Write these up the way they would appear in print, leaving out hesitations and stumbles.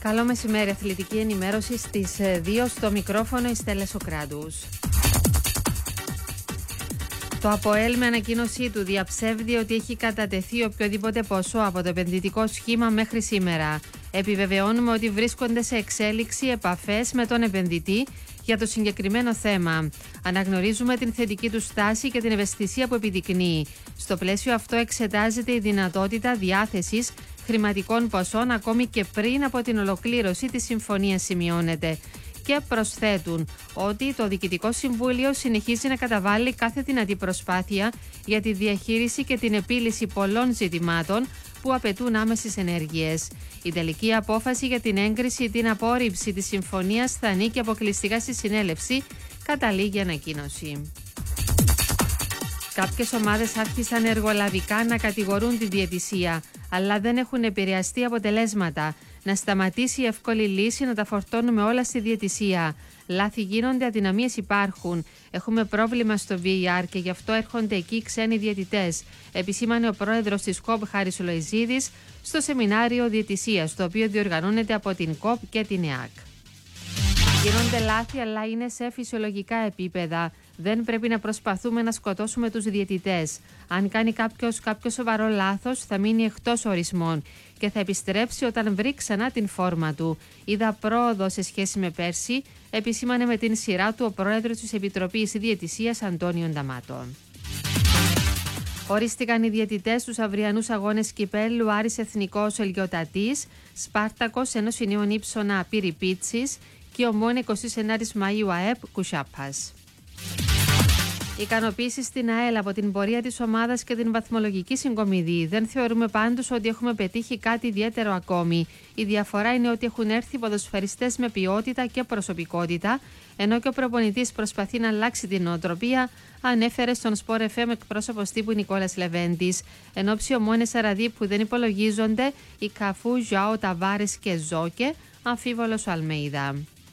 Καλό μεσημέρι, αθλητική ενημέρωση στις 2 στο μικρόφωνο η Στέλλα Σοκράτους. Το ΑΠΟΕΛ με ανακοίνωσή του διαψεύδει ότι έχει κατατεθεί οποιοδήποτε ποσό από το επενδυτικό σχήμα μέχρι σήμερα. Επιβεβαιώνουμε ότι βρίσκονται σε εξέλιξη επαφές με τον επενδυτή για το συγκεκριμένο θέμα. Αναγνωρίζουμε την θετική του στάση και την ευαισθησία που επιδεικνύει. Στο πλαίσιο αυτό εξετάζεται η δυνατότητα διάθεσης χρηματικών ποσών ακόμη και πριν από την ολοκλήρωση της συμφωνίας, σημειώνεται. Και προσθέτουν ότι το Διοικητικό Συμβούλιο συνεχίζει να καταβάλει κάθε δυνατή προσπάθεια για τη διαχείριση και την επίλυση πολλών ζητημάτων που απαιτούν άμεσες ενέργειες. Η τελική απόφαση για την έγκριση ή την απόρριψη της συμφωνίας θα ανήκει αποκλειστικά στη συνέλευση, καταλήγει ανακοίνωση. Κάποιες ομάδες άρχισαν εργολαβικά να κατηγορούν τη διαιτησία, αλλά δεν έχουν επηρεαστεί αποτελέσματα. Να σταματήσει η εύκολη λύση να τα φορτώνουμε όλα στη διαιτησία. Λάθη γίνονται, αδυναμίες υπάρχουν. Έχουμε πρόβλημα στο VAR και γι' αυτό έρχονται εκεί οι ξένοι διαιτητές, επισήμανε ο πρόεδρος της ΚΟΠ Χάρης Λοϊζίδης στο σεμινάριο διαιτησίας, το οποίο διοργανώνεται από την ΚΟΠ και την ΕΑΚ. Γίνονται λάθη, αλλά είναι σε φυσιολογικά επίπεδα. Δεν πρέπει να προσπαθούμε να σκοτώσουμε τους διαιτητές. Αν κάνει κάποιο σοβαρό λάθος, θα μείνει εκτός ορισμών και θα επιστρέψει όταν βρει ξανά την φόρμα του. Είδα πρόοδο σε σχέση με πέρσι, επισήμανε με την σειρά του ο πρόεδρος της Επιτροπής Διαιτησίας Αντώνιο Νταμάτο. Ορίστηκαν οι διαιτητές στους αυριανούς αγώνες κυπέλλου Άρης Εθνικός Ελγιοτατής, Σπάρτακος ενός Ινίων Ήψονα Πυριπίτσης και Ομόνα 29 Μαΐου ΑΕΠ Κουσάπας. Ικανοποίηση στην ΑΕΛ από την πορεία της ομάδας και την βαθμολογική συγκομιδή. Δεν θεωρούμε πάντως ότι έχουμε πετύχει κάτι ιδιαίτερο ακόμη. Η διαφορά είναι ότι έχουν έρθει ποδοσφαιριστές με ποιότητα και προσωπικότητα, ενώ και ο προπονητής προσπαθεί να αλλάξει την νοοτροπία, ανέφερε στον Sport FM εκπρόσωπος τύπου Νικόλας Λεβέντης. Εν όψει Ομόνες Αραδί που δεν υπολογίζονται, οι Καφού, Ζωάο, Ταβάρες και Ζόκε, αμφίβολος ο Αλμέιδα.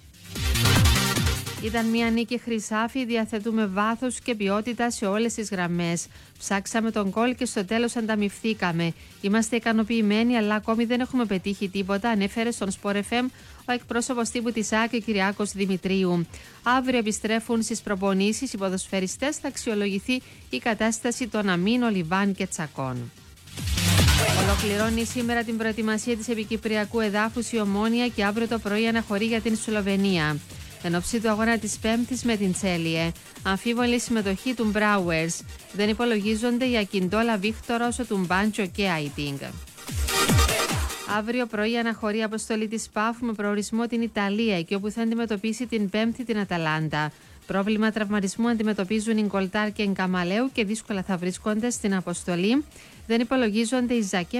Ήταν μια νίκη χρυσάφι, διαθέτουμε βάθος και ποιότητα σε όλες τις γραμμές. Ψάξαμε τον γκολ και στο τέλος ανταμυφθήκαμε. Είμαστε ικανοποιημένοι, αλλά ακόμη δεν έχουμε πετύχει τίποτα, ανέφερε στον Sport FM ο εκπρόσωπος τύπου της ΑΚ Κυριάκος Δημητρίου. Αύριο επιστρέφουν στις προπονήσεις οι ποδοσφαιριστές, θα αξιολογηθεί η κατάσταση των Αμίνο, Λιβάν και Τσακών. Ολοκληρώνει σήμερα την προετοιμασία της επικυπριακού εδάφους η Ομόνοια και αύριο το πρωί αναχωρεί για την Σλοβενία. Εν ώψη του αγώνα της Πέμπτης με την Τσέλιε, αμφίβολη συμμετοχή του Μπράουερς. Δεν υπολογίζονται η Ακιντόλα Βίκτορο, ο Τουμπάντσο και Άιτινγκ. Αύριο πρωί αναχωρεί αποστολή της ΠΑΦ με προορισμό την Ιταλία, εκεί όπου θα αντιμετωπίσει την Πέμπτη την Αταλάντα. Πρόβλημα τραυματισμού αντιμετωπίζουν οι Γκολτάρ και οι Γκαμαλέου και δύσκολα θα βρίσκονται στην αποστολή. Δεν υπολογίζονται οι Ζακέ